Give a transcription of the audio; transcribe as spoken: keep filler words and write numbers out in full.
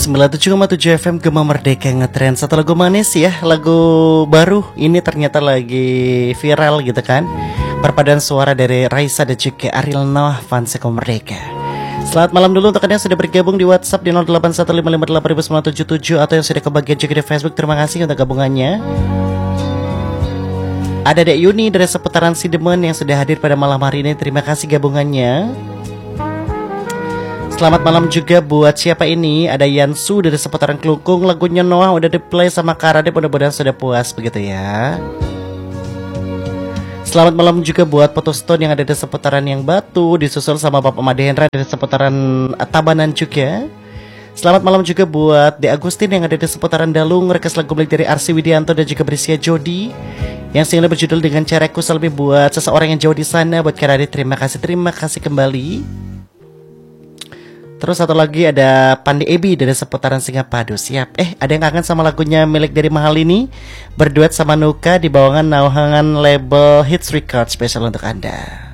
sembilan puluh tujuh koma tujuh F M Gema Merdeka ngetrend. Satu lagu manis ya, lagu baru ini ternyata lagi viral gitu kan. Perpaduan suara dari Raisa dan juga Ariel Noah, fans Gema Merdeka. Selamat malam dulu untuk kalian yang sudah bergabung di WhatsApp di nol delapan satu lima lima delapan sembilan tujuh tujuh atau yang sudah kebagian juga di Facebook. Terima kasih untuk gabungannya. Ada Dek Yuni dari seputaran Sidemen yang sudah hadir pada malam hari ini. Terima kasih gabungannya. Selamat malam juga buat siapa ini? Ada Yansu dari seputaran Kelungkung. Lagunya Noah udah di play sama Karade, mudah-mudahan sudah puas begitu ya. Selamat malam juga buat Potostone yang ada di seputaran Yang Batu, disusul sama Bapak Madehendra dari seputaran Tabanan juga. Selamat malam juga buat De Agustin yang ada di seputaran Dalung, request lagu milik dari Arsi Widianto dan juga Berisia Jody yang single berjudul Dengan Caraku. Selebih buat seseorang yang jauh di sana, buat Karade, terima kasih, terima kasih kembali. Terus satu lagi ada Pandi Ebi dari seputaran Singapadu. Siap. Eh, ada yang kangen sama lagunya milik dari Mahal ini, berduet sama Nuka di bawahan naungan label Hits Record, spesial untuk Anda.